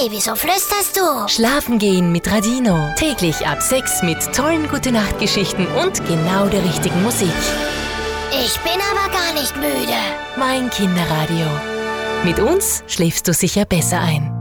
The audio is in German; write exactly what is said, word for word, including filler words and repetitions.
Hey, wieso flüsterst du? Schlafen gehen mit Radino. Täglich ab sechs mit tollen Gute-Nacht-Geschichten und genau der richtigen Musik. Ich bin aber gar nicht müde. Mein Kinderradio. Mit uns schläfst du sicher besser ein.